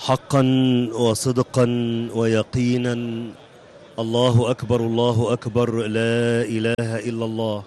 حقا وصدقا ويقينا. الله أكبر الله أكبر، لا إله إلا الله.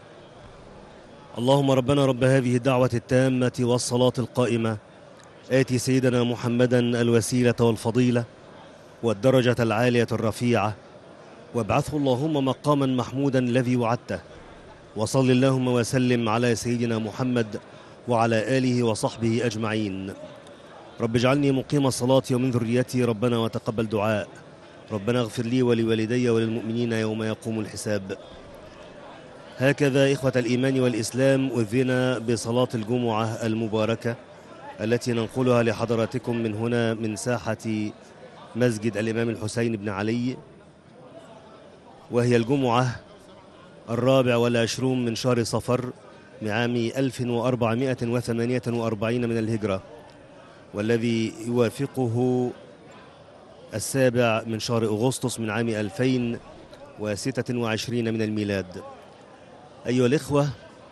اللهم ربنا رب هذه الدعوة التامة والصلاة القائمة، آتي سيدنا محمدا الوسيلة والفضيلة والدرجة العالية الرفيعة، وابعثه اللهم مقاما محمودا الذي وعدته، وصل اللهم وسلم على سيدنا محمد وعلى آله وصحبه أجمعين. رب اجعلني مقيم الصلاة ومن ذريتي ربنا وتقبل دعاء. ربنا اغفر لي ولوالدي وللمؤمنين يوم يقوم الحساب. هكذا إخوة الإيمان والإسلام أذن بصلاة الجمعة المباركة التي ننقلها لحضراتكم من هنا من ساحة مسجد الإمام الحسين بن علي، وهي الجمعة 24 من شهر صفر من عام 1448 من الهجرة، والذي يوافقه 7 من شهر أغسطس من عام 2026 من الميلاد. أيها الإخوة،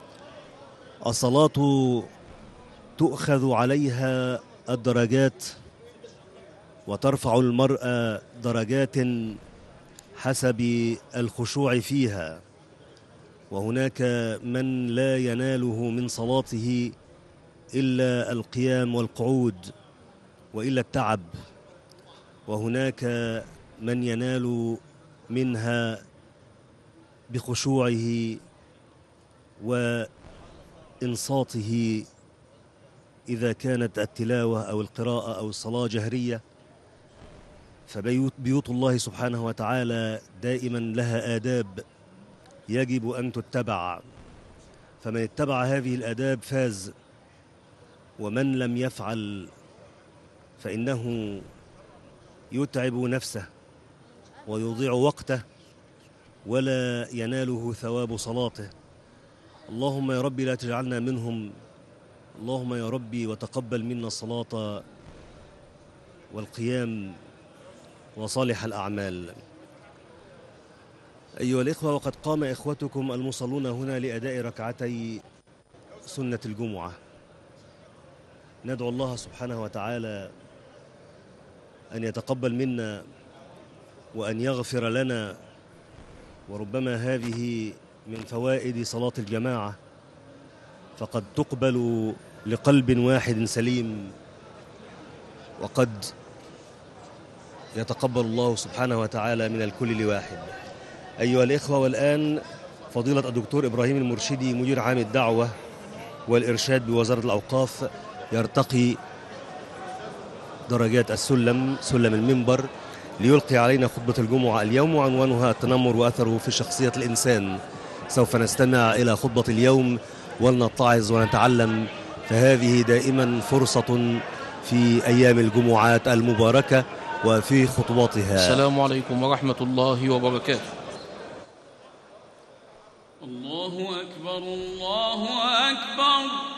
الصلاة تؤخذ عليها الدرجات وترفع المرء درجات حسب الخشوع فيها، وهناك من لا يناله من صلاته إلا القيام والقعود وإلا التعب، وهناك من ينال منها بخشوعه وإنصاته إذا كانت التلاوة أو القراءة أو الصلاة جهرية. فبيوت الله سبحانه وتعالى دائما لها آداب يجب أن تتبع، فمن اتبع هذه الآداب فاز، ومن لم يفعل فإنه يتعب نفسه ويضيع وقته ولا يناله ثواب صلاته. اللهم يا ربي لا تجعلنا منهم، اللهم يا ربي وتقبل منا الصلاة والقيام وصالح الأعمال. أيها الإخوة، وقد قام إخوتكم المصلون هنا لأداء ركعتي سنة الجمعة. ندعو الله سبحانه وتعالى أن يتقبل منا وأن يغفر لنا، وربما هذه من فوائد صلاة الجماعة، فقد تقبل لقلب واحد سليم، وقد يتقبل الله سبحانه وتعالى من الكل لواحد. أيها الإخوة، والآن فضيلة الدكتور إبراهيم المرشدي مدير عام الدعوة والإرشاد بوزارة الأوقاف يرتقي درجات سلم المنبر ليلقي علينا خطبة الجمعة اليوم، وعنوانها التنمر وأثره في شخصية الإنسان. سوف نستمع إلى خطبة اليوم ولنتعظ ونتعلم، فهذه دائما فرصة في أيام الجمعات المباركة وفي خطباتها. السلام عليكم ورحمة الله وبركاته. الله أكبر الله أكبر.